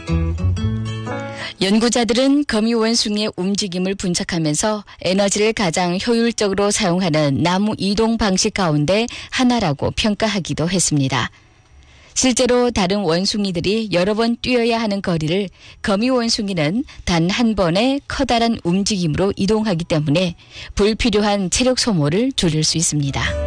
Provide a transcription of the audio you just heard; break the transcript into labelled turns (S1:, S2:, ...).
S1: 연구자들은 거미 원숭이의 움직임을 분석하면서 에너지를 가장 효율적으로 사용하는 나무 이동 방식 가운데 하나라고 평가하기도 했습니다. 실제로 다른 원숭이들이 여러 번 뛰어야 하는 거리를 거미 원숭이는 단 한 번의 커다란 움직임으로 이동하기 때문에 불필요한 체력 소모를 줄일 수 있습니다.